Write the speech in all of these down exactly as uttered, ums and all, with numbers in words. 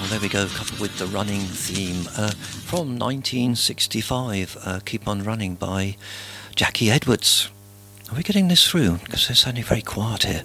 There we go, coupled with the running theme uh, from nineteen sixty-five, uh, Keep On Running by Jackie Edwards. Are we getting this through? Because it's sounding very quiet here.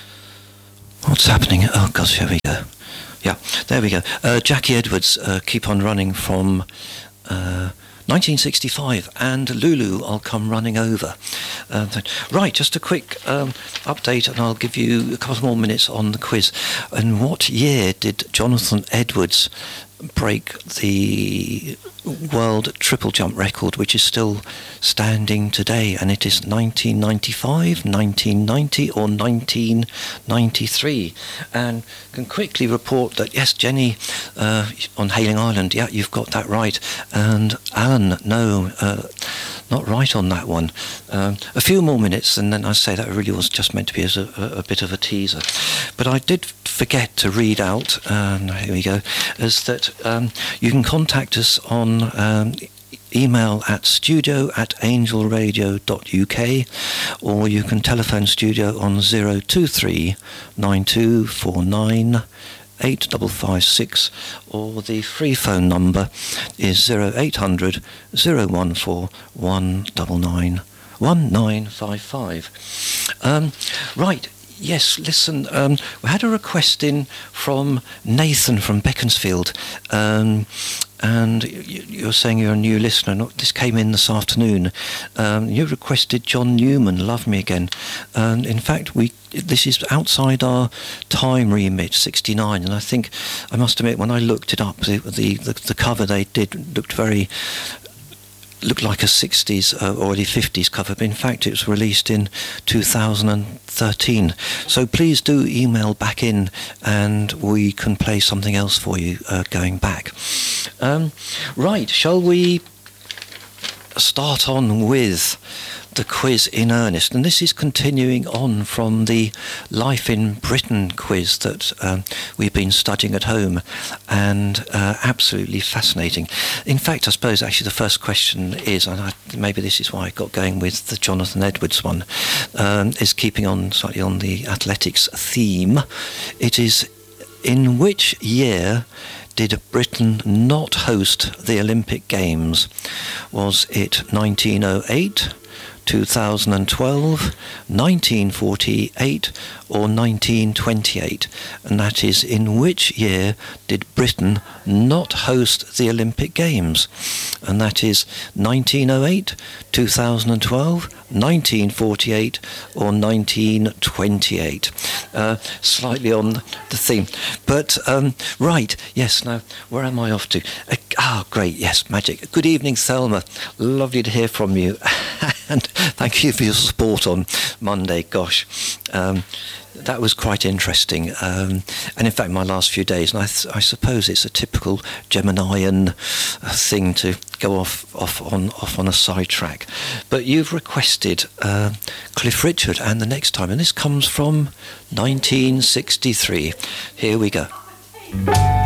What's happening? Oh, gosh, here we go. Yeah, there we go. Uh, Jackie Edwards, uh, Keep On Running from uh, nineteen sixty-five, and Lulu, I'll Come Running Over. Uh, right, just a quick um, update, and I'll give you a couple more minutes on the quiz. In what year did Jonathan Edwards break the world triple jump record, which is still standing today? And it is nineteen ninety-five, nineteen ninety, or nineteen ninety-three. And can quickly report that, yes, Jenny uh, on Hayling Island, yeah, you've got that right. And Alan, no, uh, not right on that one. Um, a few more minutes, and then I say that really was just meant to be as a, a, a bit of a teaser. But I did forget to read out, um, here we go, is that um, you can contact us on um, email at studio at angelradio dot U K, or you can telephone studio on zero two three nine two four nine eight five five six, or the free phone number is zero eight hundred zero one four one nine nine one nine five five. Um, right. Yes, listen, um, we had a request in from Nathan from Beaconsfield, um, and you're saying you're a new listener. No, this came in this afternoon. Um, you requested John Newman, Love Me Again. And in fact, we this is outside our time remit, sixty-nine, and I think, I must admit, when I looked it up, the the, the, the cover they did looked very... looked like a sixties uh, or early fifties cover, but in fact it was released in two thousand thirteen. So please do email back in and we can play something else for you uh, going back. Um, right, shall we start on with the quiz in earnest? And this is continuing on from the Life in Britain quiz that um, we've been studying at home, and uh, absolutely fascinating. In fact, I suppose actually the first question is, and I, maybe this is why I got going with the Jonathan Edwards one, um, is keeping on slightly on the athletics theme. It is, in which year did Britain not host the Olympic Games? Was it nineteen oh eight, two thousand twelve, nineteen forty-eight, or nineteen twenty-eight? And that is, in which year did Britain not host the Olympic Games? And that is nineteen oh eight, two thousand twelve, nineteen forty-eight, or nineteen twenty-eight. Uh, slightly on the theme. But, um, right, yes, now, where am I off to? Uh, ah, great, yes, magic. Good evening, Thelma. Lovely to hear from you. And thank you for your support on Monday. Gosh, um, that was quite interesting. Um, and in fact, my last few days, and I, th- I suppose it's a typical Geminian thing to go off, off on off on a sidetrack. But you've requested uh, Cliff Richard and The Next Time, and this comes from nineteen sixty-three. Here we go.